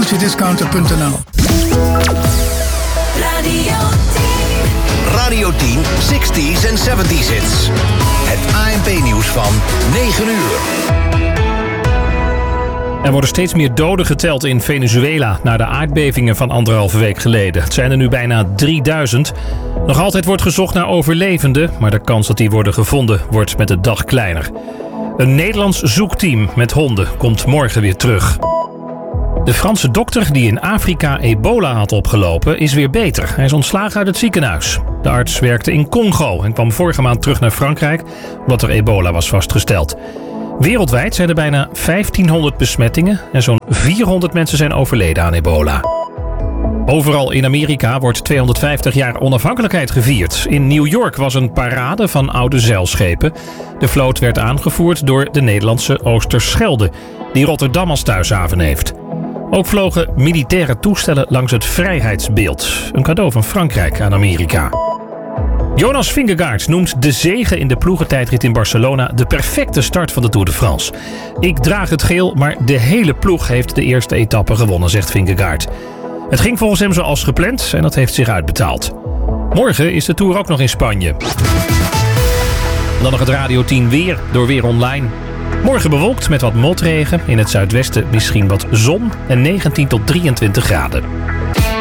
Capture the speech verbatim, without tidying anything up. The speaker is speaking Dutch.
vakantiediscounter punt n l. Radio tien. Radio tien, zestig's en zeventig's hits. Het A N P-nieuws van negen uur. Er worden steeds meer doden geteld in Venezuela na de aardbevingen van anderhalve week geleden. Het zijn er nu bijna drieduizend. Nog altijd wordt gezocht naar overlevenden, maar de kans dat die worden gevonden wordt met de dag kleiner. Een Nederlands zoekteam met honden komt morgen weer terug. De Franse dokter die in Afrika ebola had opgelopen is weer beter. Hij is ontslagen uit het ziekenhuis. De arts werkte in Congo en kwam vorige maand terug naar Frankrijk omdat er ebola was vastgesteld. Wereldwijd zijn er bijna vijftienhonderd besmettingen en zo'n vierhonderd mensen zijn overleden aan ebola. Overal in Amerika wordt tweehonderdvijftig jaar onafhankelijkheid gevierd. In New York was een parade van oude zeilschepen. De vloot werd aangevoerd door de Nederlandse Oosterschelde, die Rotterdam als thuishaven heeft. Ook vlogen militaire toestellen langs het vrijheidsbeeld. Een cadeau van Frankrijk aan Amerika. Jonas Vingegaard noemt de zege in de ploegentijdrit in Barcelona de perfecte start van de Tour de France. Ik draag het geel, maar de hele ploeg heeft de eerste etappe gewonnen, zegt Vingegaard. Het ging volgens hem zoals gepland en dat heeft zich uitbetaald. Morgen is de Tour ook nog in Spanje. Dan nog het Radio tien weer door Weer Online. Morgen bewolkt met wat motregen. In het zuidwesten misschien wat zon en negentien tot drieëntwintig graden.